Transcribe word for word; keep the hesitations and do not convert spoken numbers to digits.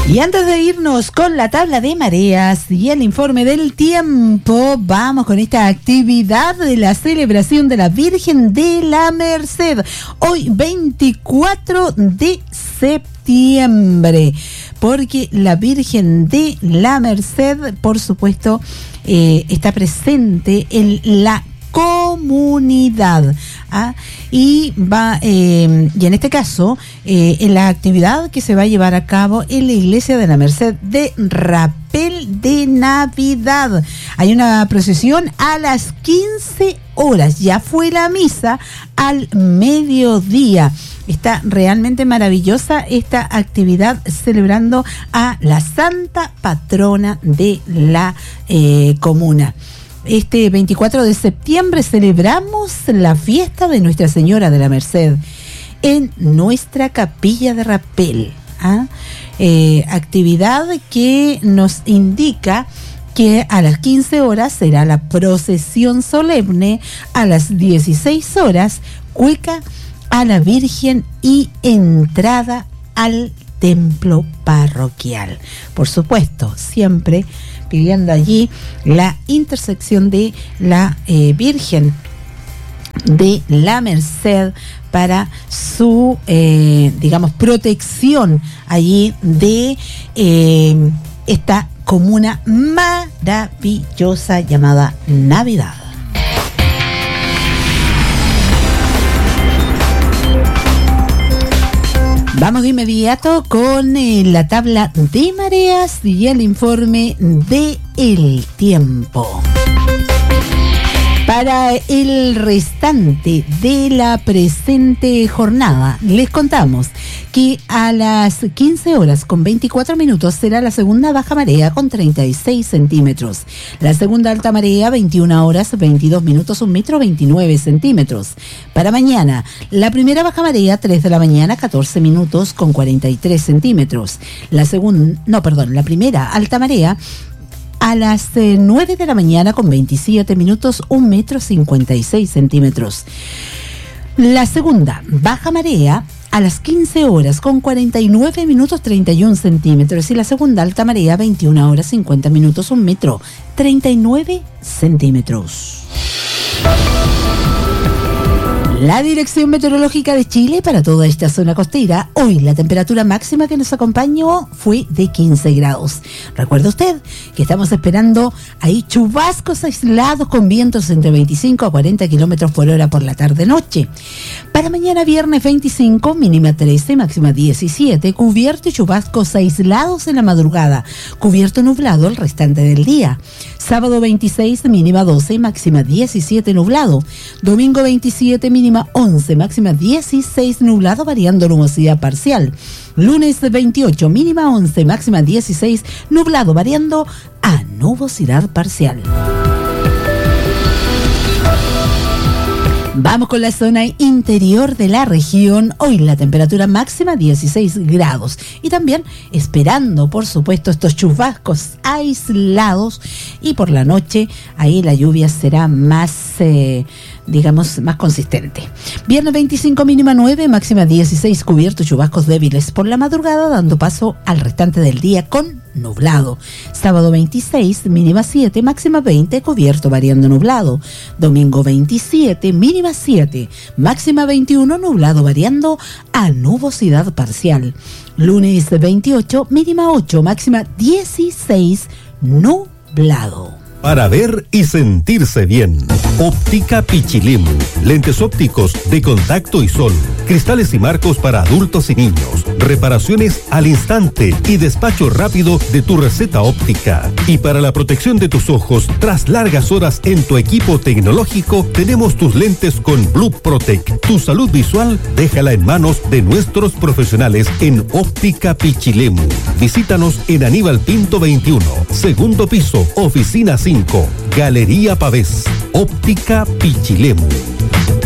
Y antes de irnos con la tabla de mareas y el informe del tiempo, vamos con esta actividad de la celebración de la Virgen de la Merced. Hoy veinticuatro de septiembre, porque la Virgen de la Merced, por supuesto, eh, está presente en la comunidad, ¿ah? y va eh, y en este caso eh, en la actividad que se va a llevar a cabo en la Iglesia de la Merced de Rapel de Navidad. Hay una procesión a las quince horas, ya fue la misa al mediodía. Está realmente maravillosa esta actividad celebrando a la Santa Patrona de la eh, comuna. Este veinticuatro de septiembre celebramos la fiesta de Nuestra Señora de la Merced en nuestra capilla de Rapel. ¿ah? Eh, actividad que nos indica que a las quince horas será la procesión solemne, a las dieciséis horas cueca a la Virgen y entrada al templo parroquial. Por supuesto, siempre pidiendo allí la intersección de la eh, Virgen de la Merced para su, eh, digamos, protección allí de eh, esta comuna maravillosa llamada Navidad. Vamos de inmediato con eh, la tabla de mareas y el informe de el tiempo. Para el restante de la presente jornada, les contamos que a las quince horas con veinticuatro minutos será la segunda baja marea con treinta y seis centímetros. La segunda alta marea, veintiuna horas veintidós minutos, un metro veintinueve centímetros. Para mañana, la primera baja marea, tres de la mañana, catorce minutos con cuarenta y tres centímetros. La segunda, no, perdón, la primera alta marea, a las eh, nueve de la mañana con veintisiete minutos, un metro cincuenta y seis centímetros. La segunda baja marea a las quince horas con cuarenta y nueve minutos, treinta y un centímetros. Y la segunda alta marea, veintiuna horas cincuenta minutos, un metro treinta y nueve centímetros. La Dirección Meteorológica de Chile para toda esta zona costera. Hoy la temperatura máxima que nos acompañó fue de quince grados. Recuerde usted que estamos esperando ahí chubascos aislados con vientos entre veinticinco a cuarenta kilómetros por hora por la tarde-noche. Para mañana viernes veinticinco, mínima trece, máxima diecisiete, cubierto y chubascos aislados en la madrugada, cubierto nublado el restante del día. Sábado veintiséis, mínima doce, máxima diecisiete, nublado. Domingo veintisiete, mínima once, máxima dieciséis, nublado, variando nubosidad parcial. Lunes veintiocho, mínima once, máxima dieciséis, nublado, variando a nubosidad parcial. Vamos con la zona interior de la región. Hoy la temperatura máxima dieciséis grados. Y también esperando, por supuesto, estos chubascos aislados. Y por la noche, ahí la lluvia será más, eh, digamos, más consistente. Viernes veinticinco, mínima nueve, máxima dieciséis, cubierto, chubascos débiles por la madrugada, dando paso al restante del día con nublado. Sábado veintiséis, mínima siete, máxima veinte, cubierto, variando nublado. Domingo veintisiete, mínima siete, máxima veintiuno, nublado, variando a nubosidad parcial. Lunes veintiocho, mínima ocho, máxima dieciséis, nublado. Para ver y sentirse bien. Óptica Pichilemu. Lentes ópticos de contacto y sol. Cristales y marcos para adultos y niños. Reparaciones al instante y despacho rápido de tu receta óptica. Y para la protección de tus ojos, tras largas horas en tu equipo tecnológico, tenemos tus lentes con Blue Protect. Tu salud visual, déjala en manos de nuestros profesionales en Óptica Pichilemu. Visítanos en Aníbal Pinto veintiuno, segundo piso, oficina cinco, Galería Pavés. Óptica Pichilemu.